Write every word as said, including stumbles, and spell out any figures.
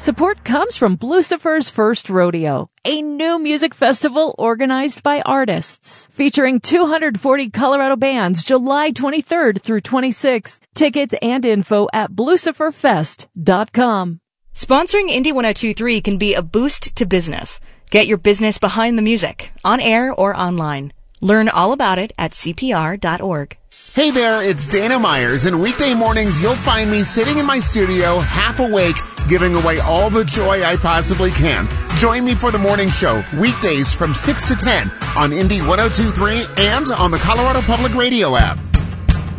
Support comes from Blucifer's First Rodeo, a new music festival organized by artists, featuring two hundred forty Colorado bands July twenty-third through twenty-sixth. Tickets and info at blucifer fest dot com. Sponsoring Indie one oh two point three can be a boost to business. Get your business behind the music, on air or online. Learn all about it at C P R dot org. Hey there, it's Dana Myers, and weekday mornings you'll find me sitting in my studio, half awake, giving away all the joy I possibly can. Join me for the morning show, weekdays from six to ten on Indie one oh two point three and on the Colorado Public Radio app.